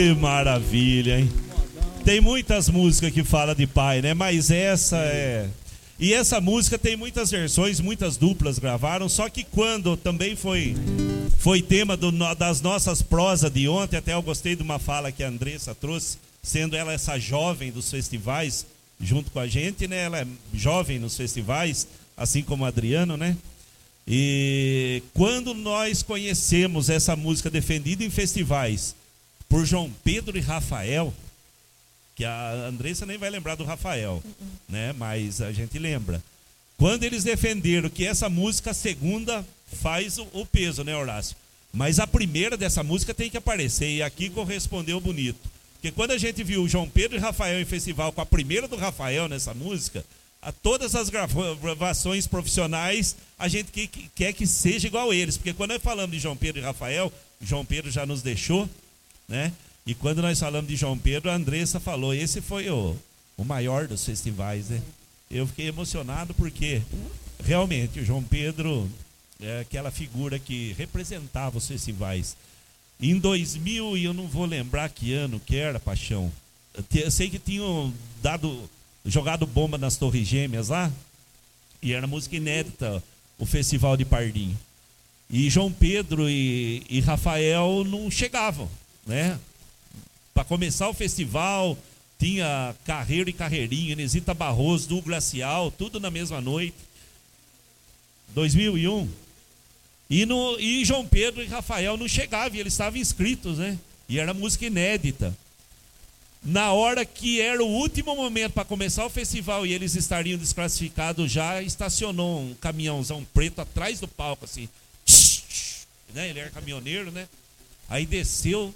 Que maravilha, hein? Tem muitas músicas que falam de pai, né? Mas essa é... E essa música tem muitas versões, muitas duplas gravaram, só que quando também foi tema das nossas prosas de ontem, até eu gostei de uma fala que a Andressa trouxe, sendo ela essa jovem dos festivais, junto com a gente, né? Ela é jovem nos festivais, assim como o Adriano, né? E quando nós conhecemos essa música defendida em festivais por João Pedro e Rafael, que a Andressa nem vai lembrar do Rafael, né? Mas a gente lembra. Quando eles defenderam que essa música, a segunda, faz o peso, né, Horácio? Mas a primeira dessa música tem que aparecer, e aqui correspondeu bonito. Porque quando a gente viu o João Pedro e Rafael em festival com a primeira do Rafael nessa música, a todas as gravações profissionais, a gente quer que seja igual a eles. Porque quando nós falamos de João Pedro e Rafael, João Pedro já nos deixou, né? E quando nós falamos de João Pedro, a Andressa falou, esse foi o maior dos festivais, né? Eu fiquei emocionado porque realmente o João Pedro é aquela figura que representava os festivais. Em 2000, e eu não vou lembrar que ano que era, Paixão, eu sei que tinham jogado bomba nas Torres Gêmeas lá, e era música inédita, o Festival de Pardinho. E João Pedro e Rafael não chegavam, né? Para começar o festival, tinha Carreiro e Carreirinho, Inesita Barroso, do Glacial, tudo na mesma noite. 2001. E João Pedro e Rafael não chegavam, e eles estavam inscritos, né? E era música inédita. Na hora que era o último momento para começar o festival e eles estariam desclassificados, já estacionou um caminhãozão preto atrás do palco, assim. Né? Ele era caminhoneiro, né? Aí desceu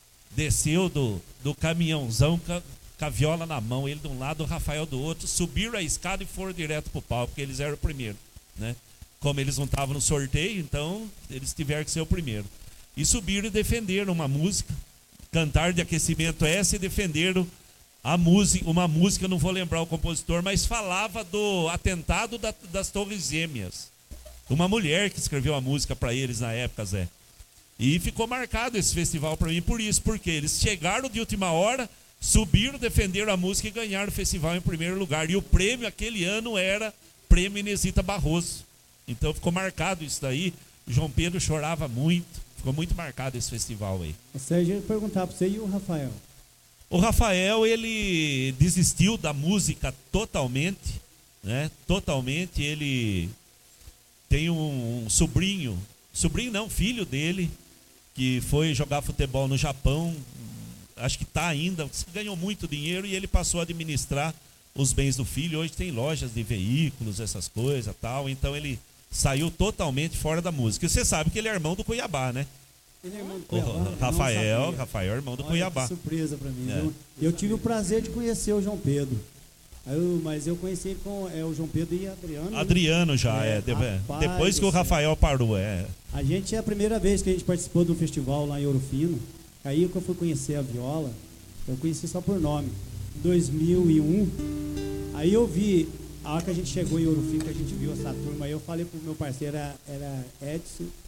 do caminhãozão com a viola na mão, ele de um lado, o Rafael do outro, subiram a escada e foram direto pro palco, porque eles eram o primeiro, né? Como eles não estavam no sorteio, então eles tiveram que ser o primeiro. E subiram e defenderam uma música, cantar de aquecimento essa, e defenderam uma música, não vou lembrar o compositor, mas falava do atentado das Torres Gêmeas. Uma mulher que escreveu a música para eles na época, Zé. E ficou marcado esse festival para mim por isso, porque eles chegaram de última hora, subiram, defenderam a música e ganharam o festival em primeiro lugar. E o prêmio aquele ano era Prêmio Inesita Barroso. Então ficou marcado isso daí. O João Pedro chorava muito. Ficou muito marcado esse festival aí. Sérgio, eu ia perguntar para você, e o Rafael? O Rafael, ele desistiu da música totalmente, né? Totalmente. Ele tem um sobrinho não, filho dele, que foi jogar futebol no Japão, acho que está ainda, ganhou muito dinheiro e ele passou a administrar os bens do filho. Hoje tem lojas de veículos, essas coisas tal, então ele saiu totalmente fora da música. E você sabe que ele é irmão do Cuiabá, né? Ele é irmão do Cuiabá? O Rafael é irmão do Cuiabá. Que surpresa para mim. É. Eu tive o prazer de conhecer o João Pedro. Mas eu conheci ele com o João Pedro e Adriano. Adriano já, rapaz, depois que o Rafael parou, A gente é a primeira vez que a gente participou do festival lá em Ouro Fino. Aí que eu fui conhecer a viola, eu conheci só por nome. 2001. Aí eu vi, a hora que a gente chegou em Ouro Fino, que a gente viu essa turma, aí eu falei pro meu parceiro, era Edson